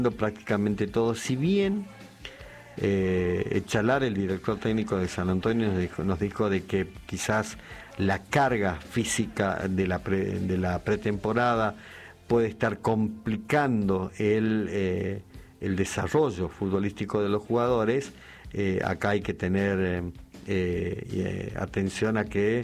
prácticamente todo, si bien Echalar, el director técnico de San Antonio, nos dijo de que quizás la carga física de la pretemporada puede estar complicando el desarrollo futbolístico de los jugadores. Acá hay que tener atención a que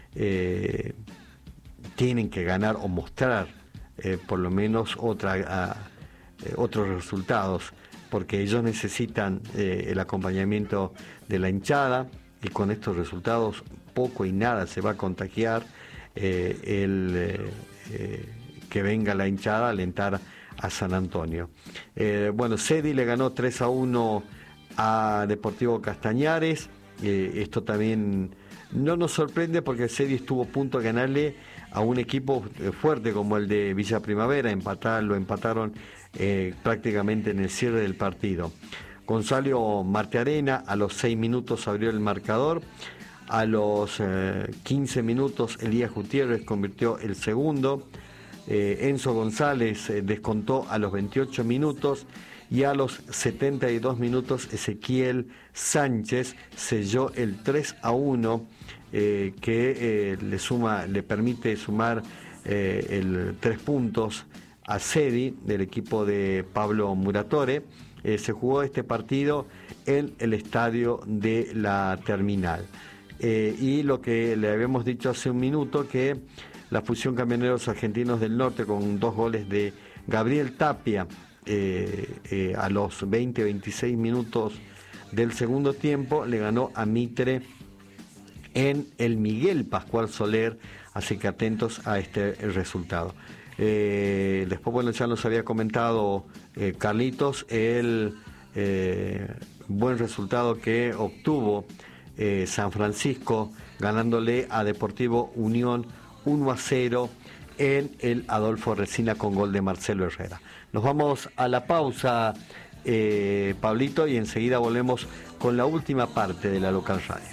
tienen que ganar o mostrar por lo menos otros resultados, porque ellos necesitan el acompañamiento de la hinchada, y con estos resultados poco y nada se va a contagiar que venga la hinchada a alentar a San Antonio. Bueno, Cedi le ganó 3-1 a Deportivo Castañares. Esto también no nos sorprende, porque Cedi estuvo a punto de ganarle a un equipo fuerte como el de Villa Primavera. Lo empataron prácticamente en el cierre del partido. Gonzalo Martearena a los 6 minutos abrió el marcador. A los 15 minutos Elías Gutiérrez convirtió el segundo. Enzo González descontó a los 28 minutos, y a los 72 minutos Ezequiel Sánchez selló el 3-1 que le permite sumar 3 puntos a Cedi del equipo de Pablo Muratore. Se jugó este partido en el estadio de la Terminal. Y lo que le habíamos dicho hace un minuto, que la Fusión Camioneros Argentinos del Norte, con 2 goles de Gabriel Tapia a los 20-26 minutos del segundo tiempo, le ganó a Mitre en el Miguel Pascual Soler, así que atentos a este resultado. Después, bueno, ya nos había comentado Carlitos el buen resultado que obtuvo San Francisco, ganándole a Deportivo Unión 1-0 en el Adolfo Resina, con gol de Marcelo Herrera. Nos vamos a la pausa, Pablito, y enseguida volvemos con la última parte de la Local Radio.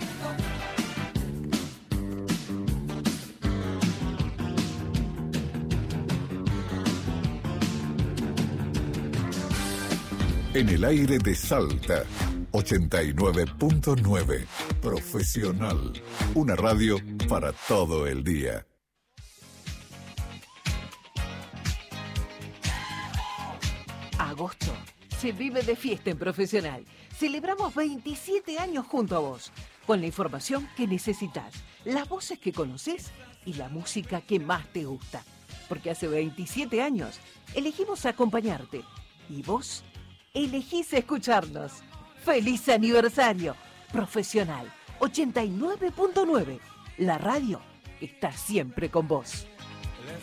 En el aire de Salta, 89.9, Profesional, una radio para todo el día. Agosto se vive de fiesta en Profesional. Celebramos 27 años junto a vos, con la información que necesitas, las voces que conoces y la música que más te gusta. Porque hace 27 años elegimos acompañarte, y vos elegís escucharnos. ¡Feliz aniversario! Profesional 89.9, la radio está siempre con vos.